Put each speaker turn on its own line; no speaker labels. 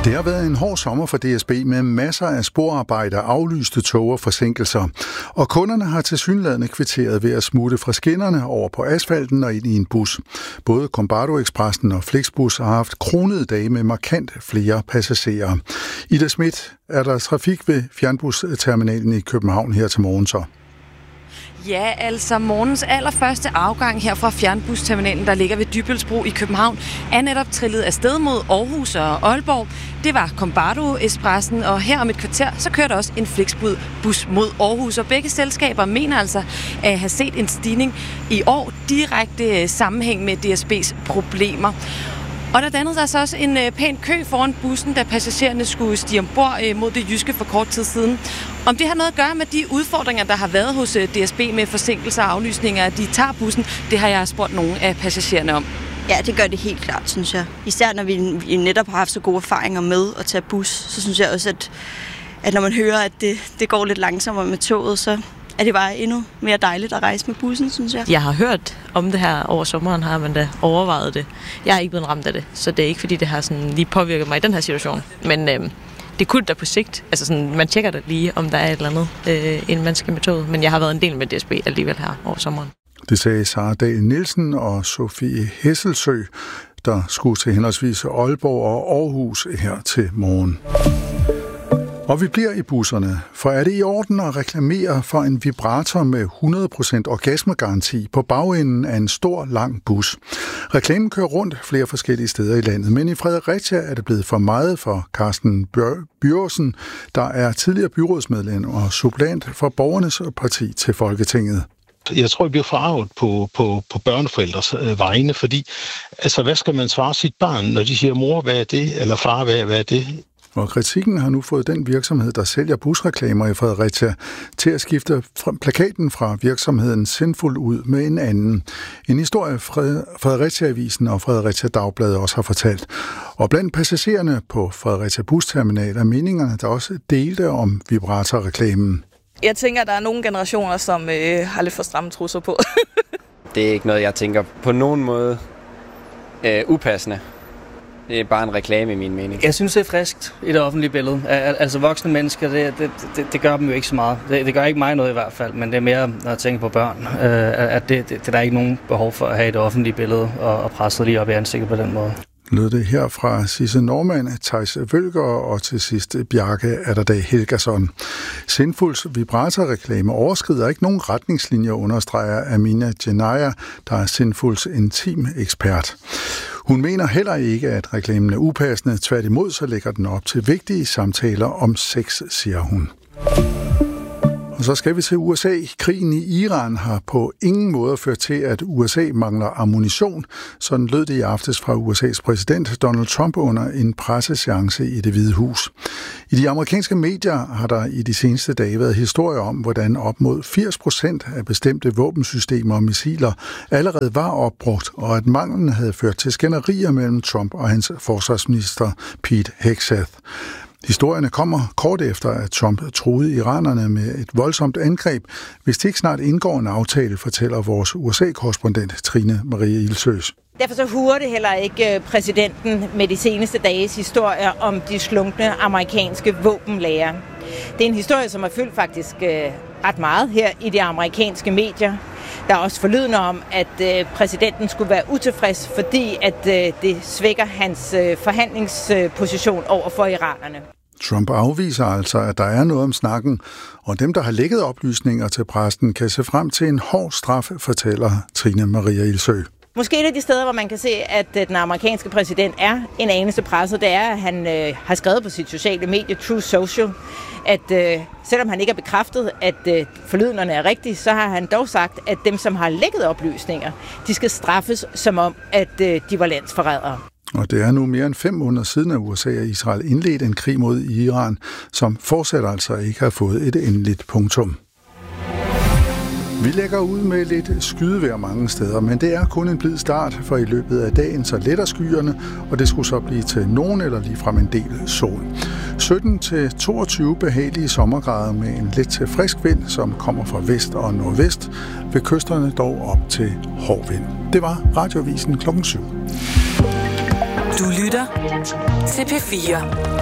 Det har været en hård sommer for DSB med masser af sporarbejder, aflyste tog og forsinkelser. Og kunderne har tilsyneladende kvitteret ved at smutte fra skinnerne over på asfalten og ind i en bus. Både Combardo Expressen og Flixbus har haft kronede dage med markant flere passagerer. Ida Schmidt, er der trafik ved fjernbusterminalen i København her til morgen så?
Ja, altså morgens allerførste afgang her fra fjernbusterminalen, der ligger ved Dybbølsbro i København, er netop trillet afsted mod Aarhus og Aalborg. Det var Combardo Expressen, og her om et kvarter, så kører der også en Flixbus mod Aarhus. Og begge selskaber mener altså at have set en stigning i år direkte sammenhæng med DSB's problemer. Og der dannede der så også en pæn kø foran bussen, da passagererne skulle stige ombord mod det jyske for kort tid siden. Om det har noget at gøre med de udfordringer, der har været hos DSB med forsinkelser og aflysninger, at de tager bussen, det har jeg spurgt nogle af passagererne om.
Ja, det gør det helt klart, synes jeg. Især når vi netop har haft så gode erfaringer med at tage bus, så synes jeg også, at når man hører, at det går lidt langsommere med toget, så er det bare endnu mere dejligt at rejse med bussen, synes jeg.
Jeg har hørt om det her over sommeren, har man da overvejet det. Jeg er ikke blevet ramt af det, så det er ikke fordi, det har sådan lige påvirket mig i den her situation. Men det kunne da på sigt. Altså sådan, man tjekker da lige, om der er et eller andet, inden man skal med toget. Men jeg har været en del med DSB alligevel her over sommeren.
Det sagde Sara Dahl Nielsen og Sofie Hesselsø, der skulle til henholdsvis Aalborg og Aarhus her til morgen. Og vi bliver i busserne, for er det i orden at reklamere for en vibrator med 100% orgasmegaranti på bagenden af en stor, lang bus? Reklamen kører rundt flere forskellige steder i landet, men i Fredericia er det blevet for meget for Carsten Bjørsen, der er tidligere byrådsmedlem og suppleant for Borgernes Parti til Folketinget.
Jeg tror, jeg bliver forarvet på børneforældres vegne, fordi altså, hvad skal man svare sit barn, når de siger, mor, hvad er det, eller far, hvad er det?
Og kritikken har nu fået den virksomhed, der sælger busreklamer i Fredericia, til at skifte plakaten fra virksomheden Sinful ud med en anden. En historie Fredericia-avisen og Fredericia Dagblad også har fortalt. Og blandt passagererne på Fredericia Busterminal er meningerne, der også delte om vibratorreklamen.
Jeg tænker, at der er nogle generationer, som har lidt for stramme trusser på.
Det er ikke noget, jeg tænker på nogen måde upassende. Det er bare en reklame i min mening.
Jeg synes, det er friskt i det offentlige billede. Altså voksne mennesker, det gør dem jo ikke så meget. Det gør ikke mig noget i hvert fald, men det er mere, når jeg tænker på børn, at det der er ikke nogen behov for at have et offentligt billede og presset lige op i ansigtet på den måde.
Lød det her fra Sisse Normann, Theis Vølger og til sidst Bjarke Atterdag Helgason. Sinfuls vibratorreklame overskrider ikke nogen retningslinjer, understreger Amina Genaya, der er Sinfuls intim-ekspert. Hun mener heller ikke, at reklamen er upassende. Tværtimod så lægger den op til vigtige samtaler om sex, siger hun. Og så skal vi til USA. Krigen i Iran har på ingen måde ført til, at USA mangler ammunition. Sådan lød det i aftes fra USA's præsident Donald Trump under en presseseance i Det Hvide Hus. I de amerikanske medier har der i de seneste dage været historier om, hvordan op mod 80% af bestemte våbensystemer og missiler allerede var opbrugt, og at manglen havde ført til skænderier mellem Trump og hans forsvarsminister Pete Hegseth. Historierne kommer kort efter, at Trump truede iranerne med et voldsomt angreb, hvis det ikke snart indgår en aftale, fortæller vores USA-korrespondent Trine Marie Ildsøs.
Derfor så huer det heller ikke præsidenten med de seneste dages historier om de slunkne amerikanske våbenlager. Det er en historie, som har fyldt faktisk ret meget her i de amerikanske medier. Der er også forlydende om, at præsidenten skulle være utilfreds, fordi at det svækker hans forhandlingsposition over for iranerne.
Trump afviser altså, at der er noget om snakken, og dem, der har lækket oplysninger til pressen, kan se frem til en hård straf, fortæller Trine Maria Ildsø.
Måske et af de steder, hvor man kan se, at den amerikanske præsident er en anelse presset, det er, at han har skrevet på sit sociale medie, Truth Social, at selvom han ikke har bekræftet, at forlydenderne er rigtige, så har han dog sagt, at dem, som har lækket oplysninger, de skal straffes som om, at de var landsforrædere.
Og det er nu mere end 5 måneder siden, at USA og Israel indledte en krig mod Iran, som fortsat altså ikke har fået et endeligt punktum. Vi lægger ud med lidt skydevejr mange steder, men det er kun en blid start, for i løbet af dagen så letter skyerne, og det skulle så blive til nogen eller ligefrem en del sol. 17-22 behagelige sommergrader med en let til frisk vind, som kommer fra vest og nordvest, ved kysterne dog op til hård vind. Det var Radioavisen 7.
Du lytter til P4.